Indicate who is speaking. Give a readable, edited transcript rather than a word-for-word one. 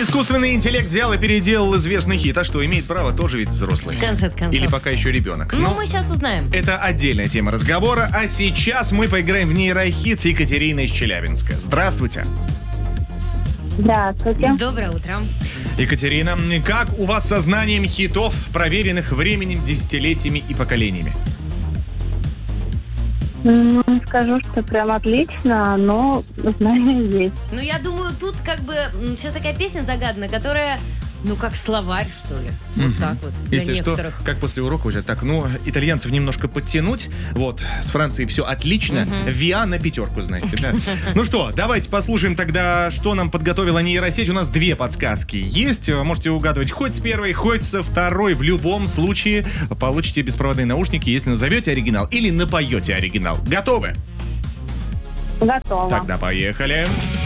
Speaker 1: Искусственный интеллект взял и переделал известный хит. А что, имеет право тоже ведь взрослый?
Speaker 2: В конце концов.
Speaker 1: Или пока еще ребенок?
Speaker 2: Ну, мы сейчас узнаем.
Speaker 1: Это отдельная тема разговора, а сейчас мы поиграем в нейрохит с Екатериной из Челябинска. Здравствуйте.
Speaker 3: Здравствуйте.
Speaker 2: Доброе утро.
Speaker 1: Екатерина, как у вас со знанием хитов, проверенных временем, десятилетиями и поколениями?
Speaker 3: Скажу, что прям отлично, но знания есть.
Speaker 2: Ну, я думаю, тут как бы сейчас такая песня загаданная, которая, ну, как словарь, что ли. Вот так вот. Для
Speaker 1: Если
Speaker 2: некоторых.
Speaker 1: что, как после урока уже так, итальянцев немножко подтянуть. Вот, с Францией все отлично. ВИА на 5, знаете, да? Ну что, давайте послушаем тогда, что нам подготовила нейросеть. У нас 2 подсказки есть. Можете угадывать хоть с первой, хоть со второй. В любом случае получите беспроводные наушники, если назовете оригинал или напоете оригинал. Готовы?
Speaker 3: Готово.
Speaker 1: Тогда поехали.